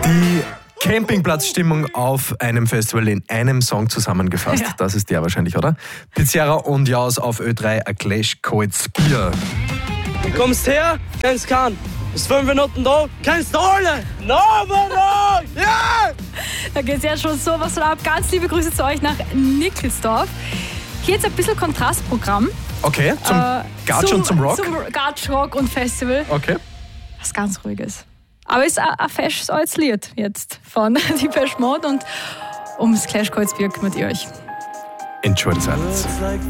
Die Campingplatzstimmung auf einem Festival in einem Song zusammengefasst. Ja. Das ist der wahrscheinlich, oder? Pizziera und Jaus auf Ö3, A Clash Kaltes Bier. Du kommst her, kennst keinen. Bist 5 Minuten da, kennst alle. No, ja! Da geht's ja schon sowas von ab. Ganz liebe Grüße zu euch nach Nickelsdorf. Hier jetzt ein bisschen Kontrastprogramm. Okay, zum Gatsch und zum Rock? Zum Gatsch, Rock und Festival. Okay. Was ganz Ruhiges. Aber es ist ein fesches altes Lied jetzt von Depeche Mode und ums Clash Kaltes Bier kümmert ihr euch. Enjoy the silence.